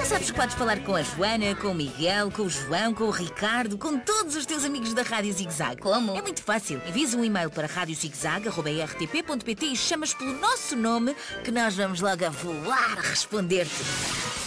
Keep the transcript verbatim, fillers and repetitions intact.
Já sabes que podes falar com a Joana, com o Miguel, com o João, com o Ricardo, com todos os teus amigos da Rádio Zig Zag. Como? É muito fácil. Envias um e-mail para rádio zig zag arroba r t p ponto p t e chamas pelo nosso nome que nós vamos logo a voar a responder-te.